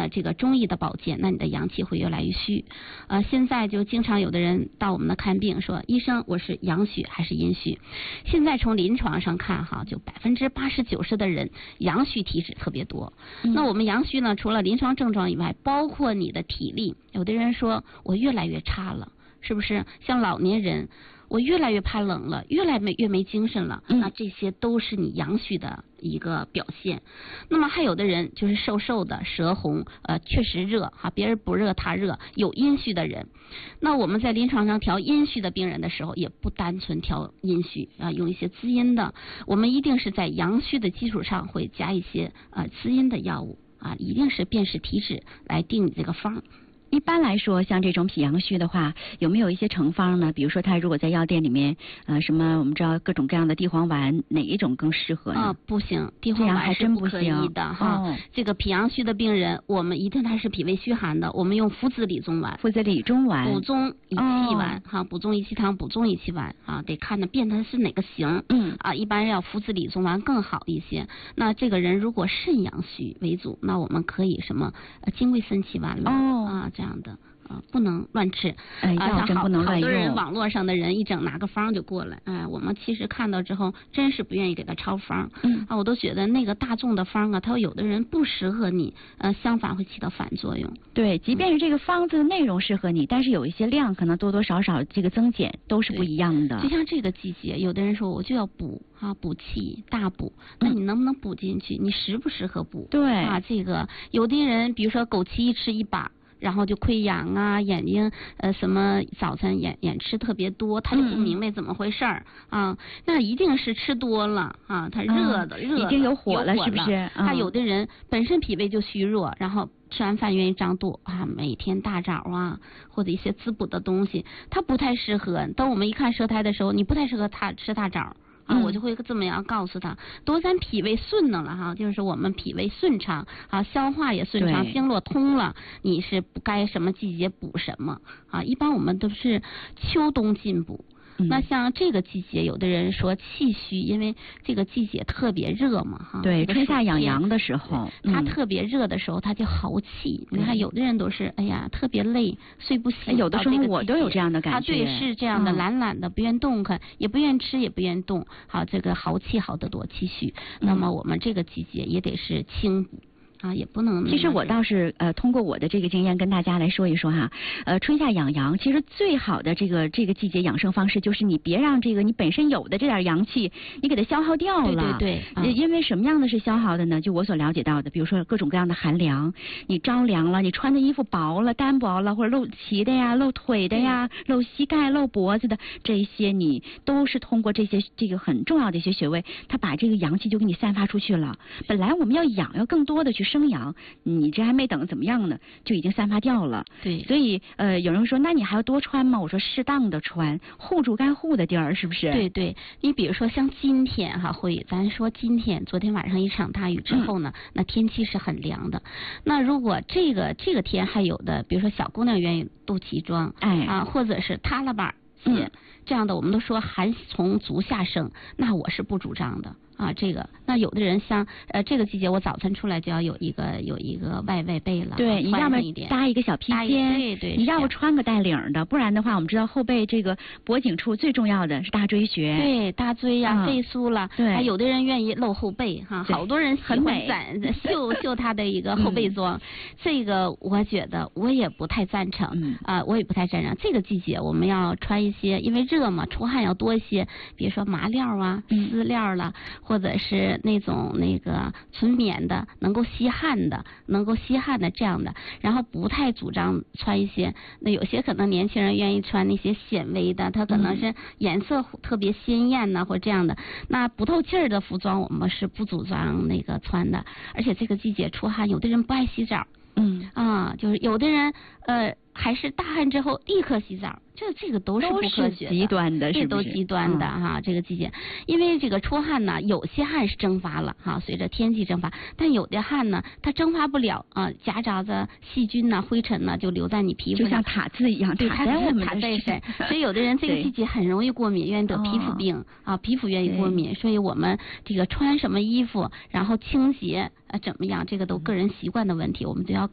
这个中医的保健，那你的阳气会越来越虚。现在就经常有的人到我们那看病说，医生我是阳虚还是阴虚？现在从临床上看哈，就80%-90%的人阳虚体质特别多。那我们阳虚呢，除了临床症状以外，包括你的体力，有的人说我越来越差了，是不是？像老年人，我越来越怕冷了，越来越没精神了，那这些都是你阳虚的一个表现。那么还有的人就是瘦瘦的，舌红，确实热哈，别人不热他热，有阴虚的人。那我们在临床上调阴虚的病人的时候，也不单纯调阴虚啊，用一些滋阴的，我们一定是在阳虚的基础上会加一些滋阴的药物啊，一定是辨识体质来定你这个方。 一般来说，像这种脾阳虚的话，有没有一些成方呢？比如说，他如果在药店里面，什么我们知道各种各样的地黄丸，哪一种更适合呢？ 不行，地黄丸是不可以的哈。这个脾阳虚的病人，我们一定他是脾胃虚寒的，我们用附子理中丸。 附子理中丸。 补中益气丸哈，补中益气汤、补中益气丸啊，得看它变它是哪个型。一般要附子理中丸更好一些。那这个人如果肾阳虚为主，那我们可以什么金匮肾气丸了这样的。不能乱吃， 药真不能乱用。 好多人网络上的人一整拿个方就过来，我们其实看到之后真是不愿意给他抄方，我都觉得那个大众的方啊，他有的人不适合你，相反会起到反作用。 对，即便是这个方子的内容适合你，但是有一些量可能多多少少这个增减都是不一样的。 就像这个季节，有的人说我就要补补气大补，那你能不能补进去？你适不适合补？ 对这个有的人比如说枸杞一吃1把。然后就溃疡啊，眼睛什么早晨眼吃特别多，他就不明白怎么回事儿那一定是吃多了他热的已经有火了，是不是？ 他有的人本身脾胃就虚弱，然后吃完饭愿意胀肚每天大枣或者一些滋补的东西，他不太适合。等我们一看舌苔的时候，你不太适合他吃大枣。我就会这么样告诉他，多咱脾胃顺当了就是我们脾胃顺畅消化也顺畅，经络通了，你是不该什么季节补什么一般我们都是秋冬进补。那像这个季节，有的人说气虚，因为这个季节特别热嘛对，春夏养阳的时候， 他特别热的时候，他就豪气。你看有的人都是哎呀特别累，睡不醒。 有的时候我都有这样的感觉。 对，是这样的，懒懒的，不愿动弹，也不愿吃，也不愿动。这个豪气好得多，气虚。那么我们这个季节也得是清补。也不能。 其实我倒是通过我的这个经验跟大家来说一说春夏养阳，其实最好的这个季节养生方式就是你别让这个你本身有的这点阳气你给它消耗掉了。 对。 因为什么样的是消耗的呢？就我所了解到的，比如说各种各样的寒凉，你着凉了，你穿的衣服薄了、单薄了，或者露脐的呀、露腿的呀、露膝盖、露脖子的，这些你都是通过这个很重要的一些穴位，它把这个阳气就给你散发出去了。本来我们要要更多的去生阳，你这还没等怎么样呢，就已经散发掉了。 对， 所以有人说，那你还要多穿吗？我说适当的穿，护住该护的地儿，是不是？ 对，你比如说像今天咱说今天，昨天晚上一场大雨之后呢，那天气是很凉的。那如果这个天还有的，比如说小姑娘愿意肚脐装，或者是塌了板鞋，这样的我们都说寒从足下生，那我是不主张的。这个那有的人像这个季节，我早晨出来就要有一个外背了， 对，你要么搭一个小披肩， 对， 你要不穿个带领的，不然的话，我们知道后背这个脖颈处最重要的是大椎穴， 对，大椎背酥了， 对， 还有的人愿意露后背好多人喜欢秀他的一个后背装，这个我觉得我也不太赞成，我也不太赞成。这个季节我们要穿一些，因为热嘛，出汗要多一些，比如说麻料丝料了。或者是那种纯棉的，能够吸汗的这样的，然后不太主张穿一些，那有些可能年轻人愿意穿那些显微的，它可能是颜色特别鲜艳或这样的，那不透气儿的服装我们是不主张穿的，而且这个季节出汗，有的人不爱洗澡，就是有的人还是大汗之后立刻洗澡，这个都是不科学的， 极端的， 这都极端的这个季节，因为这个出汗呢，有些汗是蒸发了随着天气蒸发，但有的汗呢，它蒸发不了夹杂着细菌灰尘就留在你皮肤上， 就像塔字一样， 塔在我们的身上，所以有的人这个季节很容易过敏，愿意得皮肤病皮肤愿意过敏，所以我们这个穿什么衣服，然后清洁怎么样，这个都个人习惯的问题，我们都要